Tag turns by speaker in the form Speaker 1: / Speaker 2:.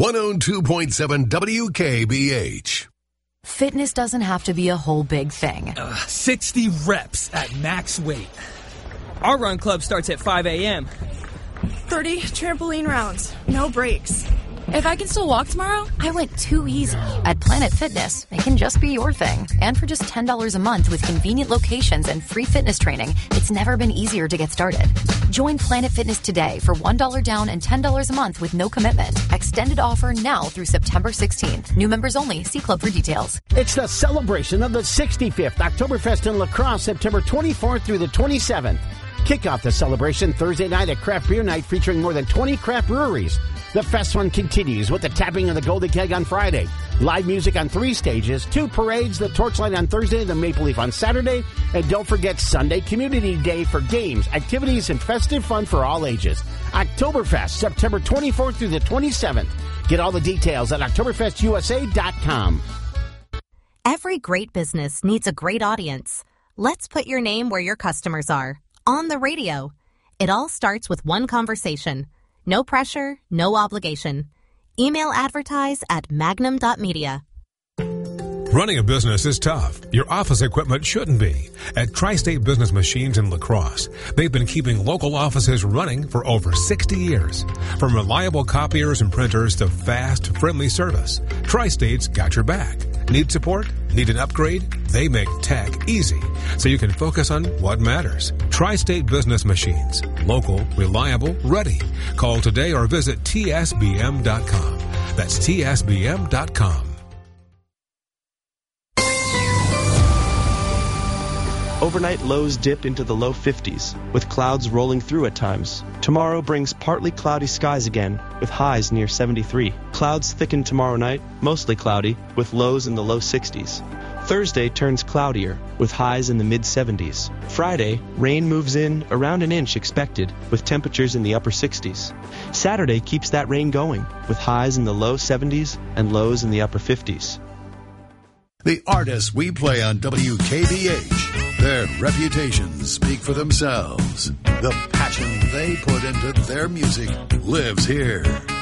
Speaker 1: 102.7 WKBH.
Speaker 2: Fitness doesn't have to be a whole big thing.
Speaker 3: 60 reps at max weight. Our run club starts at 5 a.m.
Speaker 4: 30 trampoline rounds, no breaks.
Speaker 5: If I can still walk tomorrow?
Speaker 2: I went too easy. At Planet Fitness, it can just be your thing. And for just $10 a month with convenient locations and free fitness training, it's never been easier to get started. Join Planet Fitness today for $1 down and $10 a month with no commitment. Extended offer now through September 16th. New members only. See club for details.
Speaker 6: It's the celebration of the 65th Oktoberfest in La Crosse, September 24th through the 27th. Kick off the celebration Thursday night at Craft Beer Night featuring more than 20 craft breweries. The fest fun continues with the tapping of the Golden Keg on Friday, live music on 3 stages, 2 parades, the Torchlight on Thursday, the Maple Leaf on Saturday, and don't forget Sunday Community Day for games, activities, and festive fun for all ages. Oktoberfest, September 24th through the 27th. Get all the details at OktoberfestUSA.com.
Speaker 7: Every great business needs a great audience. Let's put your name where your customers are. On the radio. It all starts with one conversation. No pressure, no obligation. Email advertise at magnum.media.
Speaker 8: Running a business is tough. Your office equipment shouldn't be. At Tri-State Business Machines in La Crosse, they've been keeping local offices running for over 60 years. From reliable copiers and printers to fast, friendly service, Tri-State's got your back. Need support? Need an upgrade? They make tech easy, so you can focus on what matters. Tri-State Business Machines. Local, reliable, ready. Call today or visit tsbm.com. That's tsbm.com.
Speaker 9: Overnight lows dip into the low 50s, with clouds rolling through at times. Tomorrow brings partly cloudy skies again, with highs near 73. Clouds thicken tomorrow night, mostly cloudy, with lows in the low 60s. Thursday turns cloudier, with highs in the mid-70s. Friday, rain moves in, around an inch expected, with temperatures in the upper 60s. Saturday keeps that rain going, with highs in the low 70s and lows in the upper 50s.
Speaker 1: The artists we play on WKBH, their reputations speak for themselves. The passion they put into their music lives here.